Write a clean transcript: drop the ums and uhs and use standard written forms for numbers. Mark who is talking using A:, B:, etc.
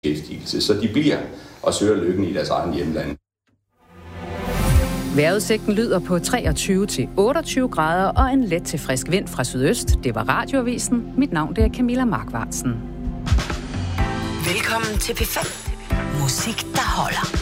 A: beskæftigelse, så de bliver og søger lykken i deres egen hjemland.
B: Vejrudsigten lyder på 23-28 grader og en let til frisk vind fra sydøst. Det var Radioavisen. Mit navn er Camilla Markvartsen.
C: Velkommen til P5. Musik, der holder.